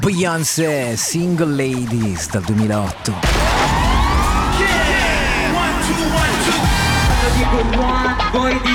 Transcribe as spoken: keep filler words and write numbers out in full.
Beyoncé, Single Ladies dal duemilaotto. Yeah, one, two, one, two. Quando dico one, voi dite